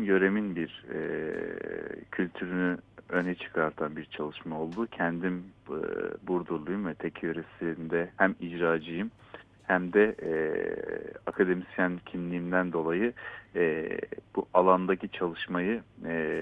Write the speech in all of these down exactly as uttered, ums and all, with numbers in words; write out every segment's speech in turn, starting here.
yöremin bir e, kültürünü öne çıkartan bir çalışma oldu. Kendim e, Burdurluyum ve Teke yöresinde hem icracıyım hem de e, akademisyen kimliğimden dolayı e, bu alandaki çalışmayı e,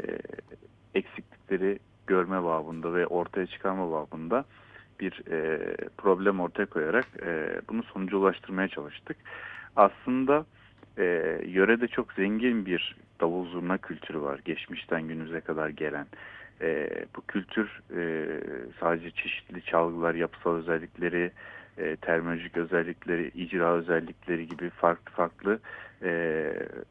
eksiklikleri görme babında ve ortaya çıkarma babında bir e, problem ortaya koyarak e, bunu sonuca ulaştırmaya çalıştık. Aslında e, yörede çok zengin bir davul zurna kültürü var geçmişten günümüze kadar gelen. E, bu kültür e, sadece çeşitli çalgılar, yapısal özellikleri, e, terminolojik özellikleri, icra özellikleri gibi farklı farklı e,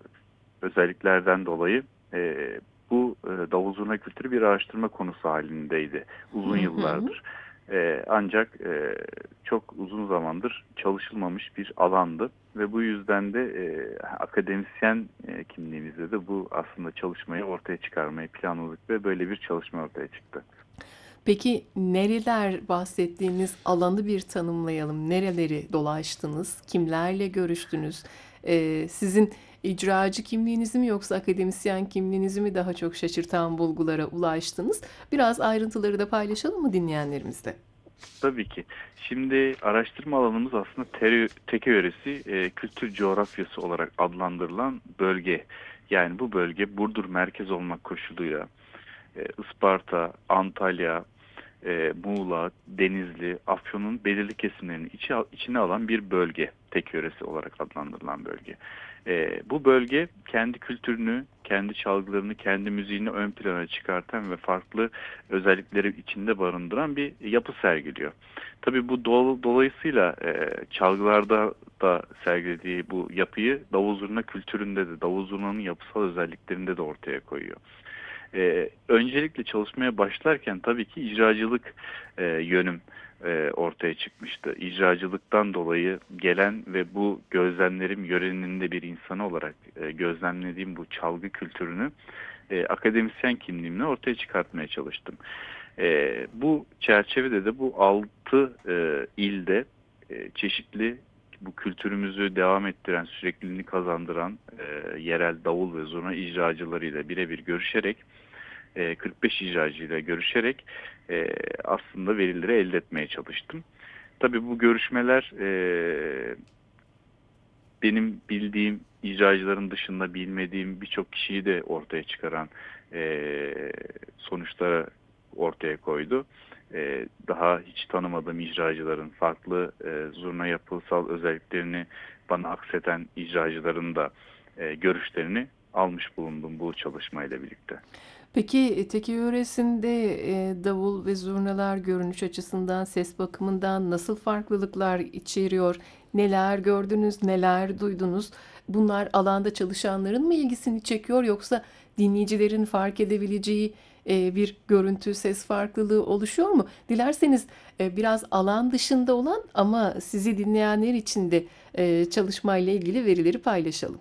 özelliklerden dolayı e, bu e, davul zurna kültürü bir araştırma konusu halindeydi uzun Hı hı. yıllardır. E, ancak e, çok uzun zamandır çalışılmamış bir alandı ve bu yüzden de e, akademisyen e, kimliğimizde de bu aslında çalışmayı ortaya çıkarmayı planladık ve böyle bir çalışma ortaya çıktı. Peki nereler bahsettiğiniz alanı bir tanımlayalım. Nereleri dolaştınız? Kimlerle görüştünüz? Eee, sizin icracı kimliğinizi mi yoksa akademisyen kimliğinizi mi daha çok şaşırtan bulgulara ulaştınız? Biraz ayrıntıları da paylaşalım mı dinleyenlerimizle? Tabii ki. Şimdi araştırma alanımız aslında Tere- Teke yöresi e, kültür coğrafyası olarak adlandırılan bölge. Yani bu bölge Burdur merkez olmak koşuluyla e, Isparta, Antalya, e, Muğla, Denizli, Afyon'un belirli kesimlerini içi, içine alan bir bölge. Tek yöresi olarak adlandırılan bölge. E, bu bölge kendi kültürünü, kendi çalgılarını, kendi müziğini ön plana çıkartan ve farklı özellikleri içinde barındıran bir yapı sergiliyor. Tabii bu do dolayısıyla e, çalgılarda da sergilediği bu yapıyı davul zurna kültüründe de, davul zurnanın yapısal özelliklerinde de ortaya koyuyor. Ee, öncelikle çalışmaya başlarken tabii ki icracılık e, yönüm e, ortaya çıkmıştı. İcracılıktan dolayı gelen ve bu gözlemlerim yörenin de bir insanı olarak e, gözlemlediğim bu çalgı kültürünü e, akademisyen kimliğimle ortaya çıkartmaya çalıştım. E, bu çerçevede de bu altı e, ilde e, çeşitli bu kültürümüzü devam ettiren, sürekliliğini kazandıran e, yerel davul ve zurna icracılarıyla birebir görüşerek e, kırk beş icracıyla görüşerek e, aslında verileri elde etmeye çalıştım. Tabii bu görüşmeler e, benim bildiğim icracıların dışında bilmediğim birçok kişiyi de ortaya çıkaran e, sonuçlara ortaya koydu. E, daha hiç tanımadığım icracıların farklı e, zurna yapısal özelliklerini bana akseten icracıların da e, görüşlerini almış bulundum bu çalışmayla birlikte. Peki e, Teke yöresinde e, davul ve zurnalar görünüş açısından, ses bakımından nasıl farklılıklar içeriyor? Neler gördünüz, neler duydunuz? Bunlar alanda çalışanların mı ilgisini çekiyor yoksa dinleyicilerin fark edebileceği e, bir görüntü, ses farklılığı oluşuyor mu? Dilerseniz e, biraz alan dışında olan ama sizi dinleyenler için de e, çalışmayla ilgili verileri paylaşalım.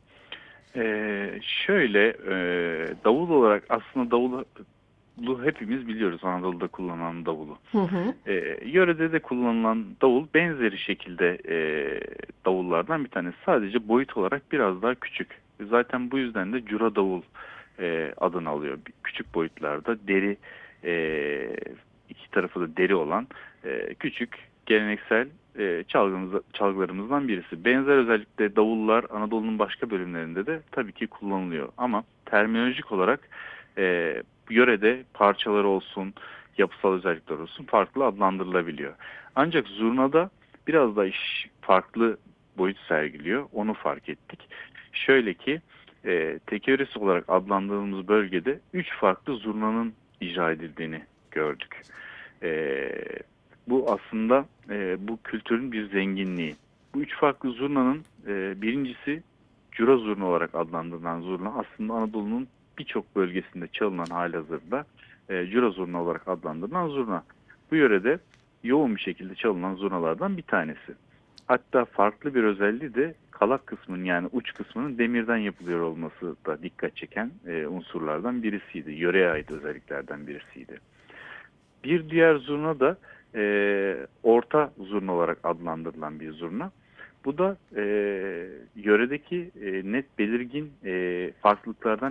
Ee, şöyle e, davul olarak aslında davulu hepimiz biliyoruz Anadolu'da kullanılan davulu. Hı hı. Ee, yörede de kullanılan davul benzeri şekilde e, davullardan bir tanesi. Sadece boyut olarak biraz daha küçük. Zaten bu yüzden de cura davul e, adını alıyor. Küçük boyutlarda deri e, iki tarafı da deri olan e, küçük geleneksel e, çalgımız, çalgılarımızdan birisi. Benzer özellikle davullar Anadolu'nun başka bölümlerinde de tabii ki kullanılıyor. Ama terminolojik olarak e, yörede parçaları olsun, yapısal özellikler olsun farklı adlandırılabiliyor. Ancak zurnada biraz da iş farklı boyut sergiliyor. Onu fark ettik. Şöyle ki e, tekerrüs olarak adlandırdığımız bölgede üç farklı zurnanın icra edildiğini gördük. E, bu aslında e, bu kültürün bir zenginliği. Bu üç farklı zurnanın e, birincisi cura zurna olarak adlandırılan zurna aslında Anadolu'nun birçok bölgesinde çalınan halihazırda e, cura zurna olarak adlandırılan zurna. Bu yörede yoğun bir şekilde çalınan zurnalardan bir tanesi. Hatta farklı bir özelliği de kalak kısmının yani uç kısmının demirden yapılıyor olması da dikkat çeken e, unsurlardan birisiydi. Yöreye ait özelliklerden birisiydi. Bir diğer zurna da e, orta zurna olarak adlandırılan bir zurna. Bu da e, yöredeki e, net belirgin e, farklılıklardan